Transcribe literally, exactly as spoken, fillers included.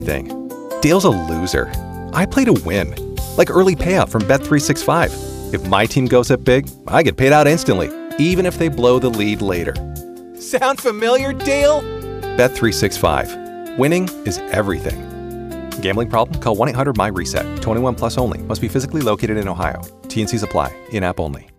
thing. Dale's a loser. I play to win. Like early payout from Bet three sixty-five. If my team goes up big, I get paid out instantly, even if they blow the lead later. Sound familiar, Dale? Bet three sixty-five. Winning is everything. Gambling problem? Call one eight hundred M Y RESET. twenty-one plus only. Must be physically located in Ohio. T and Cs apply. In-app only.